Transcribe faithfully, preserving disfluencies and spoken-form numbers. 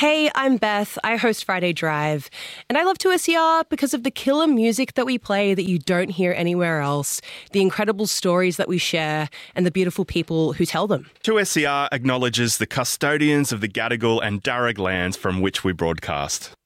Hey, I'm Beth. I host Friday Drive, and I love two S E R because of the killer music that we play that you don't hear anywhere else, the incredible stories that we share, and the beautiful people who tell them. two S E R acknowledges the custodians of the Gadigal and Darug lands from which we broadcast.